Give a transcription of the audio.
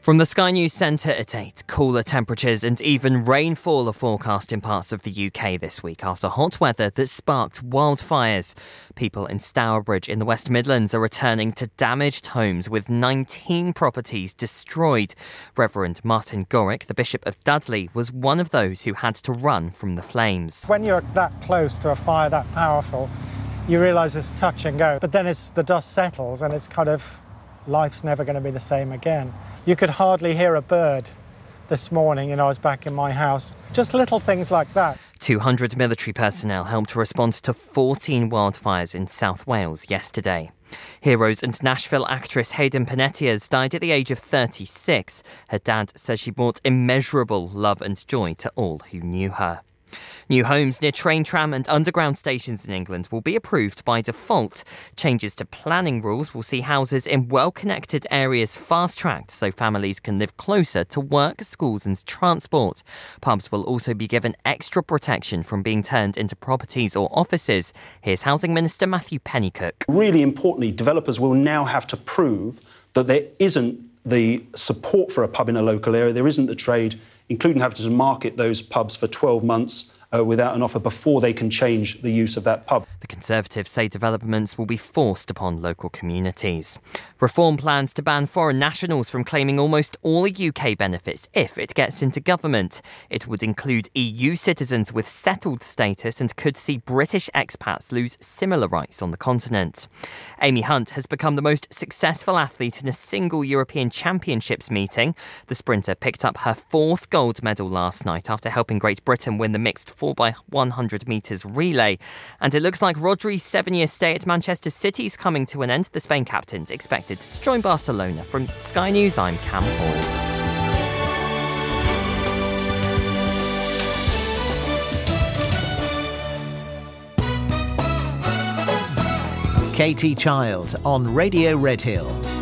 From the Sky News Centre at 8, cooler temperatures and even rainfall are forecast in parts of the UK this week after hot weather that sparked wildfires. People in Stourbridge in the West Midlands are returning to damaged homes with 19 properties destroyed. Reverend Martin Gorick, the Bishop of Dudley, was one of those who had to run from the flames. When you're that close to a fire that powerful, you realise it's touch and go. But then the dust settles and it's kind of, life's never going to be the same again. You could hardly hear a bird this morning, I was back in my house. Just little things like that. 200 military personnel helped respond to 14 wildfires in South Wales yesterday. Heroes and Nashville actress Hayden Panettiere died at the age of 36. Her dad says she brought immeasurable love and joy to all who knew her. New homes near train, tram and underground stations in England will be approved by default. Changes to planning rules will see houses in well-connected areas fast-tracked so families can live closer to work, schools and transport. Pubs will also be given extra protection from being turned into properties or offices. Here's Housing Minister Matthew Pennycook. Really importantly, developers will now have to prove that there isn't the support for a pub in a local area, there isn't the trade, including having to market those pubs for 12 months without an offer before they can change the use of that pub. The Conservatives say developments will be forced upon local communities. Reform plans to ban foreign nationals from claiming almost all UK benefits if it gets into government. It would include EU citizens with settled status and could see British expats lose similar rights on the continent. Amy Hunt has become the most successful athlete in a single European Championships meeting. The sprinter picked up her 4th gold medal last night after helping Great Britain win the mixed 4x100 metres relay. And it looks like Rodri's 7-year stay at Manchester City is coming to an end. The Spain captain's expected to join Barcelona. From Sky News, I'm Cam Hall. Katie Child on Radio Redhill.